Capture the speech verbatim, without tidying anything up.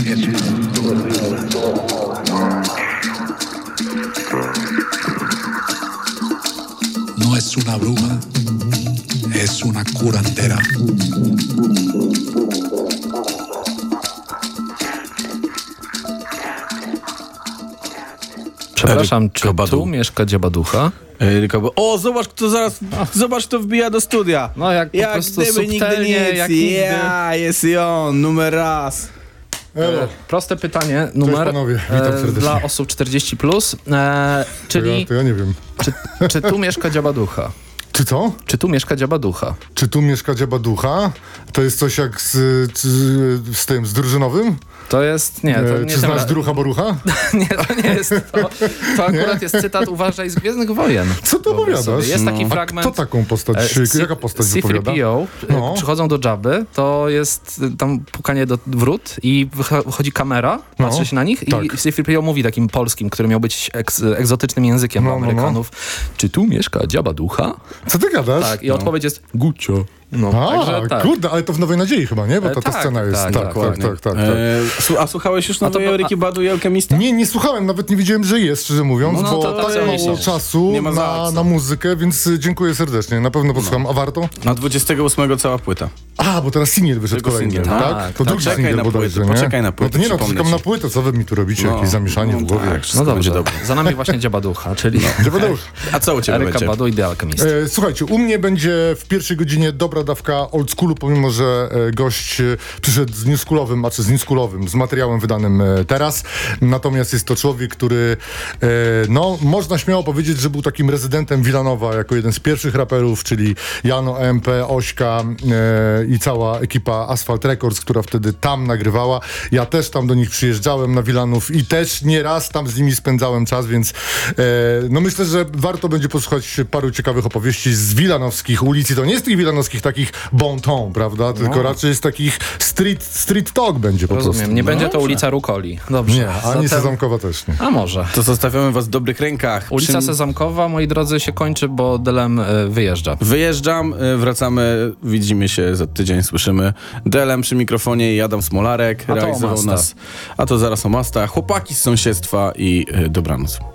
No es una bruja, es una curandera. Przepraszam, czy tu mieszka dziabaducha? O, zobacz, kto zaraz, zobacz, kto wbija do studia. No jak po jak prostu gdyby nigdy subtelnie, nic. jak nigdy. Ja, jest i on, numer raz. E, proste pytanie, numer panowie, witam e, serdecznie. dla osób czterdzieści plus, e, czyli To ja, to ja nie wiem. czy, czy tu mieszka dziabaducha? Czy co? Czy tu mieszka dziabaducha? Czy tu mieszka dziabaducha? To jest coś jak z, z, z tym, z drużynowym? To jest, nie, to E, nie Czy tym znasz ra- Drucha Borucha? Nie, to nie jest to. To akurat jest cytat, uważaj, z Gwiezdnych Wojen. Co ty Wyobraź opowiadasz? sobie. Jest taki A fragment. kto taką postać, e, jaka postać wypowiada? C trzy P O No. przychodzą do Jabby, to jest e, tam pukanie do wrót i wycha- wychodzi kamera, No. patrzy się na nich Tak. i C trzy P O mówi takim polskim, który miał być eks- egzotycznym językiem No, dla no, no. Amerykanów. Czy tu mieszka dziabaducha? Co ty gadasz? Tak, i odpowiedź jest Gucio. No, A, także tak. kurde, ale to w Nowej Nadziei chyba, nie? Bo E, ta, ta tak, scena jest. tak, Tak, tak, tak, dokładnie. tak. tak, tak. E, su- a słuchałeś już A to nowej bo- Eureki Badu i Alchemista? Nie, nie słuchałem, nawet nie wiedziałem, że jest, szczerze mówiąc, No, no, bo to tak tak samo mało myślę. czasu Nie ma za na, co. na muzykę, więc y, dziękuję serdecznie. Na pewno posłucham. A warto? Na dwudziestego ósmego cała płyta. A, bo teraz singiel wyszedł Tylko kolejny, singiel, tak? tak, To tak. drugi Poczekaj singiel na bodajże, płytę, nie? poczekaj na płytę, No to nie no, przypomnę czekam ci. na płytę, co wy mi tu robicie? Jakieś zamieszanie w głowie. Tak, No wszystko dobrze, będzie dobre. za nami właśnie dziabaducha, czyli Dziabaduch. A co u ciebie Eryka będzie? Badu i The Alchemist. E, słuchajcie, u mnie będzie w pierwszej godzinie dobra dawka oldschoolu, pomimo że e, gość e, przyszedł z newschoolowym, znaczy z newschoolowym, z materiałem wydanym e, teraz. Natomiast jest to człowiek, który, e, no, można śmiało powiedzieć, że był takim rezydentem Villanowa jako jeden z pierwszych raperów, czyli Jano, E M P, Ośka e, i cała ekipa Asphalt Records, która wtedy tam nagrywała. Ja też tam do nich przyjeżdżałem na Villanów i też nieraz tam z nimi spędzałem czas, więc e, no myślę, że warto będzie posłuchać paru ciekawych opowieści z villanowskich ulic. I to nie z tych villanowskich takich bon ton, prawda? Tylko raczej z takich street, street talk będzie po Rozumiem, prostu. nie No. będzie to ulica Rukoli. Dobrze. Nie, ani Zatem- Sezamkowa też nie. A może. To zostawiamy was w dobrych rękach. Ulica Przy- Sezamkowa, moi drodzy, się kończy, bo Delem y, wyjeżdża. Wyjeżdżam, y, wracamy, widzimy się za tydzień, słyszymy. Delem przy mikrofonie i Adam Smolarek to o realizował Masta. nas. A to zaraz o Masta. Chłopaki z sąsiedztwa i y, dobranoc.